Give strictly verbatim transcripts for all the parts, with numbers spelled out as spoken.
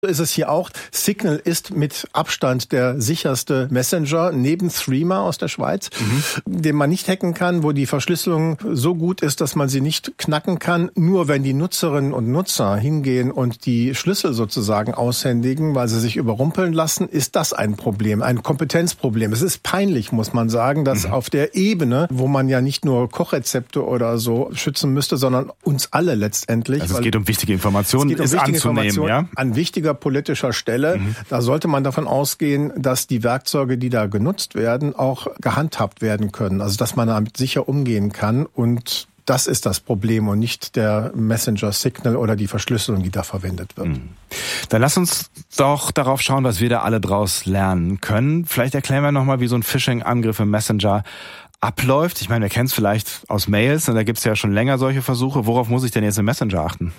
Ist es hier auch. Signal ist mit Abstand der sicherste Messenger neben Threema aus der Schweiz, mhm. den man nicht hacken kann, wo die Verschlüsselung so gut ist, dass man sie nicht knacken kann. Nur wenn die Nutzerinnen und Nutzer hingehen und die Schlüssel sozusagen aushändigen, weil sie sich überrumpeln lassen, ist das ein Problem, ein Kompetenzproblem. Es ist peinlich, muss man sagen, dass mhm. auf der Ebene, wo man ja nicht nur Kochrezepte oder so schützen müsste, sondern uns alle letztendlich. Also es geht um wichtige Informationen, es geht um ist wichtige anzunehmen, Informationen, ja? An wichtiger politischer Stelle. Mhm. Da sollte man davon ausgehen, dass die Werkzeuge, die da genutzt werden, auch gehandhabt werden können. Also dass man damit sicher umgehen kann, und das ist das Problem und nicht der Messenger Signal oder die Verschlüsselung, die da verwendet wird. Mhm. Dann lass uns doch darauf schauen, was wir da alle draus lernen können. Vielleicht erklären wir nochmal, wie so ein Phishing-Angriff im Messenger abläuft. Ich meine, wir kennen es vielleicht aus Mails, und da gibt es ja schon länger solche Versuche. Worauf muss ich denn jetzt im Messenger achten?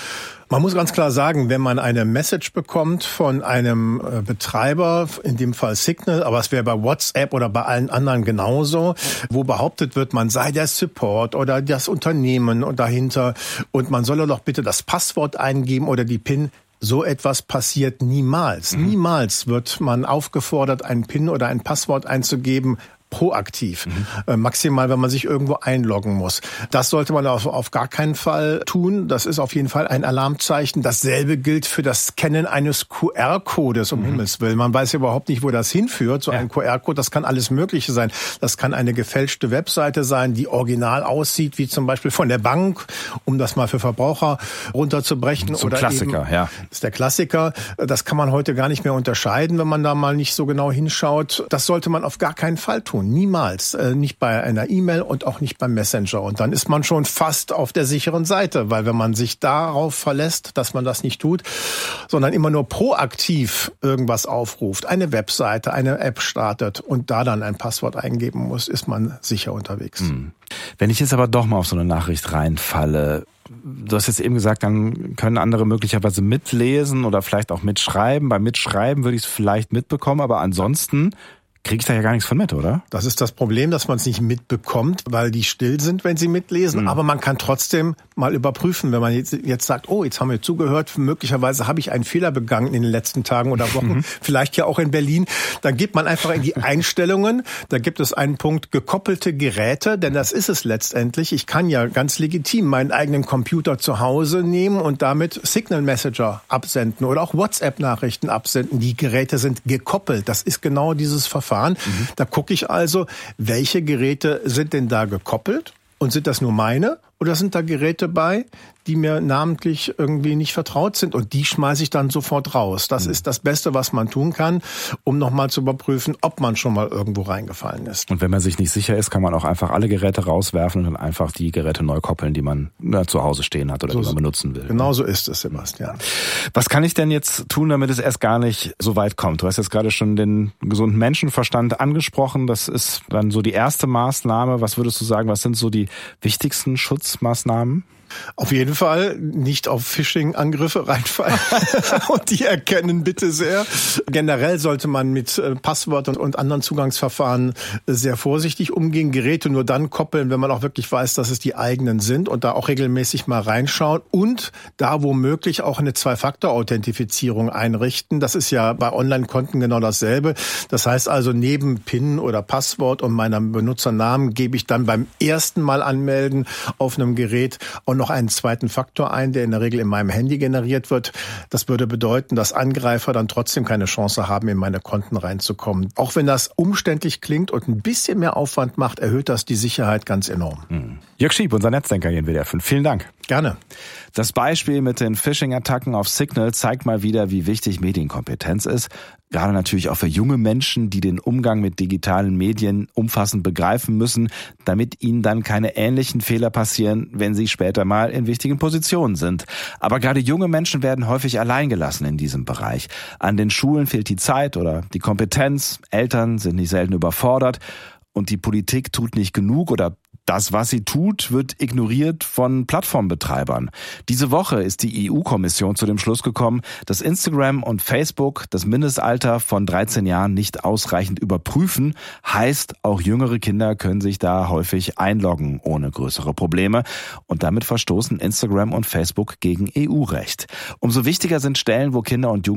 Man muss ganz klar sagen, wenn man eine Message bekommt von einem Betreiber, in dem Fall Signal, aber es wäre bei WhatsApp oder bei allen anderen genauso, wo behauptet wird, man sei der Support oder das Unternehmen und dahinter und man solle doch bitte das Passwort eingeben oder die PIN. So etwas passiert niemals. Mhm. Niemals wird man aufgefordert, einen PIN oder ein Passwort einzugeben, proaktiv. Mhm. Äh, maximal, wenn man sich irgendwo einloggen muss. Das sollte man auf, auf gar keinen Fall tun. Das ist auf jeden Fall ein Alarmzeichen. Dasselbe gilt für das Scannen eines Q R-Codes, um mhm. Himmels Willen. Man weiß überhaupt nicht, wo das hinführt. So ja. ein Q R-Code, das kann alles Mögliche sein. Das kann eine gefälschte Webseite sein, die original aussieht, wie zum Beispiel von der Bank, um das mal für Verbraucher runterzubrechen. So oder Klassiker, eben, ja. Das ist der Klassiker. Das kann man heute gar nicht mehr unterscheiden, wenn man da mal nicht so genau hinschaut. Das sollte man auf gar keinen Fall tun. Niemals. Äh, nicht bei einer E-Mail und auch nicht beim Messenger. Und dann ist man schon fast auf der sicheren Seite, weil wenn man sich darauf verlässt, dass man das nicht tut, sondern immer nur proaktiv irgendwas aufruft, eine Webseite, eine App startet und da dann ein Passwort eingeben muss, ist man sicher unterwegs. Hm. Wenn ich jetzt aber doch mal auf so eine Nachricht reinfalle, du hast jetzt eben gesagt, dann können andere möglicherweise mitlesen oder vielleicht auch mitschreiben. Beim Mitschreiben würde ich es vielleicht mitbekommen, aber ansonsten kriege ich da ja gar nichts von mit, oder? Das ist das Problem, dass man es nicht mitbekommt, weil die still sind, wenn sie mitlesen. Mhm. Aber man kann trotzdem mal überprüfen, wenn man jetzt, jetzt sagt, oh, jetzt haben wir zugehört, möglicherweise habe ich einen Fehler begangen in den letzten Tagen oder Wochen, mhm. vielleicht ja auch in Berlin. Dann geht man einfach in die Einstellungen. Da gibt es einen Punkt gekoppelte Geräte, denn das ist es letztendlich. Ich kann ja ganz legitim meinen eigenen Computer zu Hause nehmen und damit Signal Messenger absenden oder auch WhatsApp-Nachrichten absenden. Die Geräte sind gekoppelt. Das ist genau dieses Verfahren. Mhm. Da gucke ich also, welche Geräte sind denn da gekoppelt und sind das nur meine oder sind da Geräte bei, die mir namentlich irgendwie nicht vertraut sind, und die schmeiße ich dann sofort raus. Das mhm. ist das Beste, was man tun kann, um nochmal zu überprüfen, ob man schon mal irgendwo reingefallen ist. Und wenn man sich nicht sicher ist, kann man auch einfach alle Geräte rauswerfen und dann einfach die Geräte neu koppeln, die man na, zu Hause stehen hat oder so, die man benutzen will. Genau so ist es, Sebastian. Was kann ich denn jetzt tun, damit es erst gar nicht so weit kommt? Du hast jetzt gerade schon den gesunden Menschenverstand angesprochen. Das ist dann so die erste Maßnahme. Was würdest du sagen, was sind so die wichtigsten Schutzmaßnahmen? Auf jeden Fall nicht auf Phishing-Angriffe reinfallen und die erkennen bitte sehr. Generell sollte man mit Passwörtern und anderen Zugangsverfahren sehr vorsichtig umgehen. Geräte nur dann koppeln, wenn man auch wirklich weiß, dass es die eigenen sind, und da auch regelmäßig mal reinschauen und da womöglich auch eine Zwei-Faktor-Authentifizierung einrichten. Das ist ja bei Online-Konten genau dasselbe. Das heißt also, neben PIN oder Passwort und meinem Benutzernamen gebe ich dann beim ersten Mal anmelden auf einem Gerät auch noch einen zweiten Faktor ein, der in der Regel in meinem Handy generiert wird. Das würde bedeuten, dass Angreifer dann trotzdem keine Chance haben, in meine Konten reinzukommen. Auch wenn das umständlich klingt und ein bisschen mehr Aufwand macht, erhöht das die Sicherheit ganz enorm. Mhm. Jörg Schieb, unser Netzdenker hier in W D R fünf. Vielen Dank. Gerne. Das Beispiel mit den Phishing-Attacken auf Signal zeigt mal wieder, wie wichtig Medienkompetenz ist. Gerade natürlich auch für junge Menschen, die den Umgang mit digitalen Medien umfassend begreifen müssen, damit ihnen dann keine ähnlichen Fehler passieren, wenn sie später mal in wichtigen Positionen sind. Aber gerade junge Menschen werden häufig alleingelassen in diesem Bereich. An den Schulen fehlt die Zeit oder die Kompetenz, Eltern sind nicht selten überfordert und die Politik tut nicht genug oder das, was sie tut, wird ignoriert von Plattformbetreibern. Diese Woche ist die E U-Kommission zu dem Schluss gekommen, dass Instagram und Facebook das Mindestalter von dreizehn Jahren nicht ausreichend überprüfen. Heißt, auch jüngere Kinder können sich da häufig einloggen ohne größere Probleme. Und damit verstoßen Instagram und Facebook gegen E U-Recht. Umso wichtiger sind Stellen, wo Kinder und Jugendliche